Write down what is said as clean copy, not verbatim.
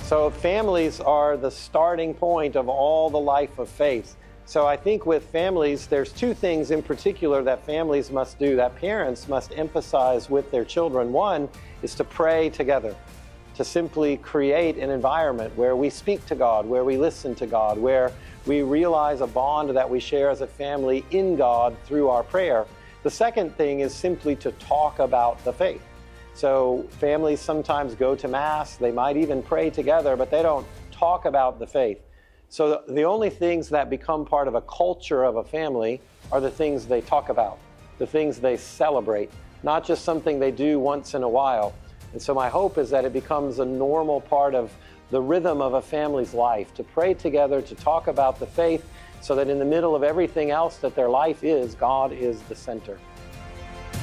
So families are the starting point of all the life of faith. So I think with families, there's two things in particular that families must do, that parents must emphasize with their children. One is to pray together, to simply create an environment where we speak to God, where we listen to God, where we realize a bond that we share as a family in God through our prayer. The second thing is simply to talk about the faith. So families sometimes go to Mass, they might even pray together, but they don't talk about the faith. So the only things that become part of a culture of a family are the things they talk about, the things they celebrate, not just something they do once in a while. And so my hope is that it becomes a normal part of the rhythm of a family's life, to pray together, to talk about the faith, so that in the middle of everything else that their life is, God is the center.